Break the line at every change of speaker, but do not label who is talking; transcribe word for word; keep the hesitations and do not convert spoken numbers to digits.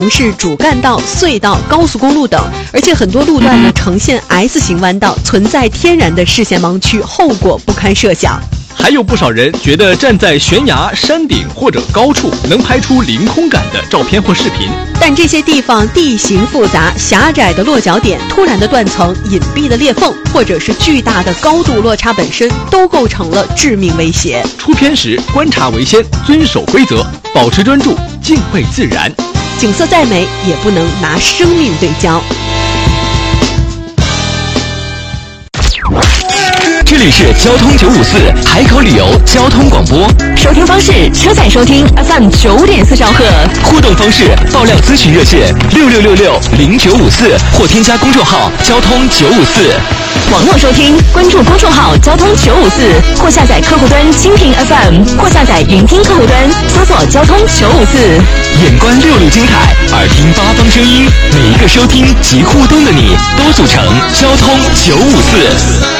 城市主干道、隧道、高速公路等，而且很多路段呢呈现 S 型弯道，存在天然的视线盲区，后果不堪设想。
还有不少人觉得站在悬崖、山顶或者高处能拍出凌空感的照片或视频，
但这些地方地形复杂、狭窄的落脚点、突然的断层、隐蔽的裂缝，或者是巨大的高度落差本身，都构成了致命威胁。
出片时观察为先，遵守规则，保持专注，敬畏自然。
景色再美，也不能拿生命对焦。
这里是交通九五四海口旅游交通广播，
收听方式：车载收听 F M 九点四兆赫，
互动方式：爆料咨询热线六六六六零九五四或添加公众号交通九五四。
网络收听，关注公众号交通九五四，或下载客户端蜻蜓 F M， 或下载云听客户端，搜索交通九五四。
眼观六路精彩，耳听八方声音，每一个收听及互动的你，都组成交通九五四。